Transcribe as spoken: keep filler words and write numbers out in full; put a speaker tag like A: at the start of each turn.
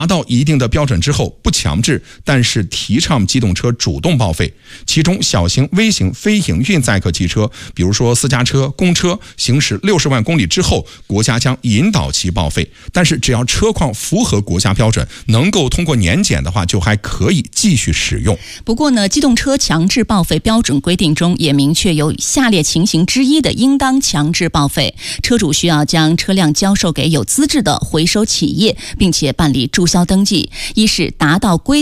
A: 达到一定的标准之后，不强制，但是提倡机动车主动报废。其中，小型、微型、非营运载客汽车，比如说私家车、公车，行驶六十万公里之后，国家将引导其报废。但是，只要车况符合国家标准，能够通过年检的话，就还可以继续使用。
B: 不过呢，机动车强制报废标准规定中也明确有下列情形之一的，应当强制报废：车主需要将车辆交售给有资质的回收企业，并且办理注销登记。一是达到规